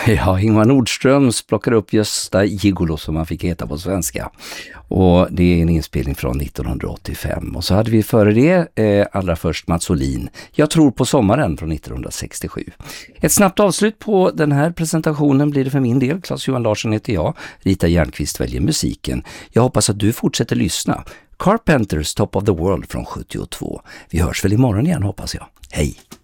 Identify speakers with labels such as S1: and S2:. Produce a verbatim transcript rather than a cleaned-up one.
S1: Ja, Ingvar Nordströms plockar upp Gösta Gigolo som han fick heta på svenska. Och det är en inspelning från nittonhundraåttiofem. Och så hade vi före det eh, allra först Mats Olin, Jag tror på sommaren från nittonhundrasextiosju. Ett snabbt avslut på den här presentationen blir det för min del. Claes-Johan Larsson heter jag. Rita Järnqvist väljer musiken. Jag hoppas att du fortsätter lyssna. Carpenters Top of the World från sjuttiotvå. Vi hörs väl imorgon igen, hoppas jag. Hej!